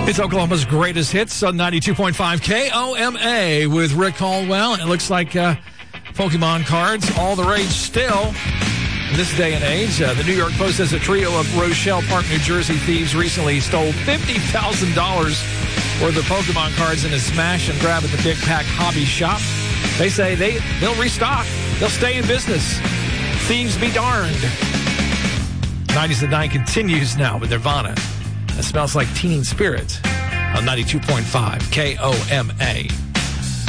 It's Oklahoma's greatest hits on 92.5 KOMA with Rick Caldwell. It looks like Pokemon cards, all the rage still in this day and age. The New York Post says a trio of Rochelle Park, New Jersey thieves recently stole $50,000 worth of Pokemon cards in a smash and grab at the Big Pack Hobby Shop. They say they'll restock. They'll stay in business. Thieves be darned. 90s at 9 continues now with Nirvana. It smells like Teen Spirit on 92.5 KOMA.